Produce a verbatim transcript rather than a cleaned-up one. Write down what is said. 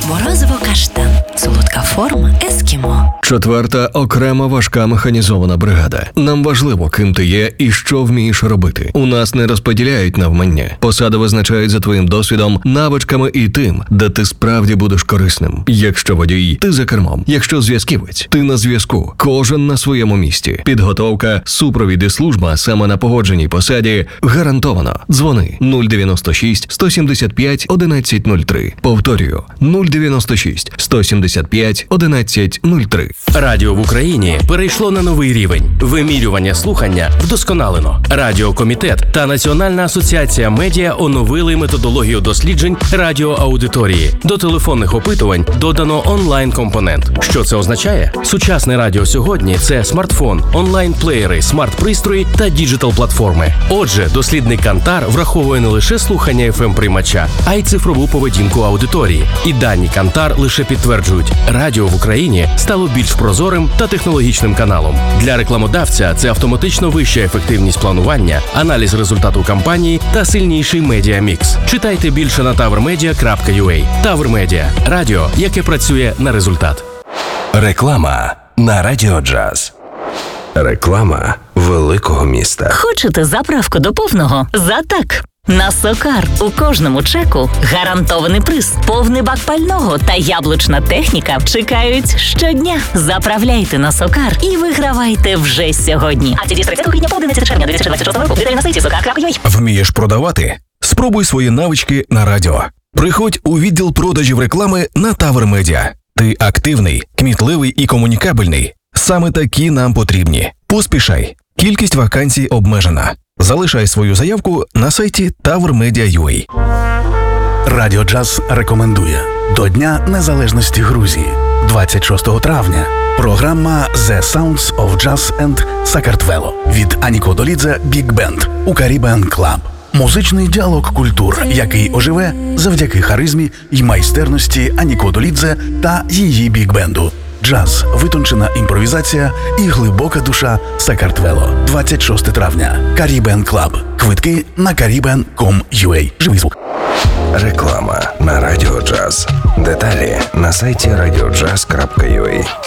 Морозиво каштан. Солодка форма ескімо. Четверта окрема важка механізована бригада. Нам важливо, ким ти є і що вмієш робити. У нас не розподіляють навмання. Посади визначають за твоїм досвідом, навичками і тим, де ти справді будеш корисним. Якщо водій, ти за кермом. Якщо зв'язківець, ти на зв'язку. Кожен на своєму місці. Підготовка, супровід і служба саме на погодженій посаді гарантовано. Дзвони нуль дев'яносто шість сто сімдесят п'ять одинадцять нуль три. Повторюю, нуль дев'яносто шість сто сімдесят п'ять одинадцять нуль три. Радіо в Україні перейшло на новий рівень. Вимірювання слухання вдосконалено. Радіокомітет та Національна асоціація медіа оновили методологію досліджень радіоаудиторії. До телефонних опитувань додано онлайн-компонент. Що це означає? Сучасне радіо сьогодні – це смартфон, онлайн-плеєри, смарт-пристрої та діджитал-платформи. Отже, дослідник Кантар враховує не лише слухання еф ем-приймача, а й цифрову поведінку аудиторії. І дані Кантар лише підтверджують – радіо в Україні стало більш прозорим та технологічним каналом. Для рекламодавця це автоматично вища ефективність планування, аналіз результату кампанії та сильніший медіамікс. Читайте більше на таврмедіа крапка ю а. Таврмедіа – радіо, яке працює на результат. Реклама на Радіо Джаз. Реклама великого міста. Хочете заправку до повного? За так! На Сокар у кожному чеку гарантований приз, повний бак пального та яблучна техніка чекають щодня. Заправляйте на Сокар і вигравайте вже сьогодні. Акції з тридцятого квітня по одинадцяте червня дві тисячі двадцять шостого року. Деталі на сайті сокар крапка ю а. Вмієш продавати? Спробуй свої навички на радіо. Приходь у відділ продажів реклами на Таврмедіа. Ти активний, кмітливий і комунікабельний. Саме такі нам потрібні. Поспішай. Кількість вакансій обмежена. Залишай свою заявку на сайті таврмедіа крапка ю а. Радіо Джаз рекомендує до Дня Незалежності Грузії, двадцять шостого травня. Програма The Sounds of Jazz and Sakartvelo від Аніко Долідзе Big Band у Caribbean Club. Музичний діалог культур, який оживе завдяки харизмі й майстерності Аніко Долідзе та її бік-бенду. Джаз, витончена імпровізація і глибока душа Сакартвело. двадцять шостого травня. Caribbean Club. Квитки на caribbean крапка ком крапка ю а. Живий звук. Реклама на Радіо Джаз. Деталі на сайті радіоджаз крапка ю а.